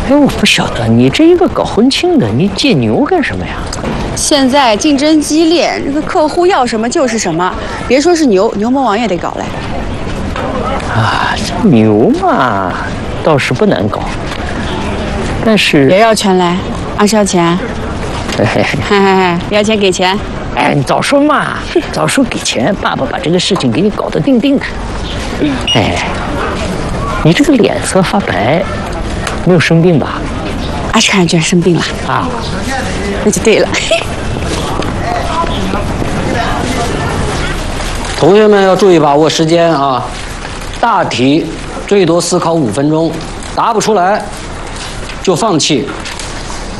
哎，我不晓得，你这一个搞婚庆的，你借牛干什么呀？ 现在竞争激烈，这个客户要什么就是什么，别说是牛，牛魔王也得搞嘞。 啊，这牛嘛，倒是不难搞，但是别要钱来，20要钱。要钱给钱。 哎，你早说嘛，早说给钱，爸爸把这个事情给你搞得定定的。哎，你这个脸色发白，没有生病吧？ 阿诗看上居然生病了啊， 那就对了。 同学们要注意把握时间啊！大题最多思考5分钟，答不出来就放弃。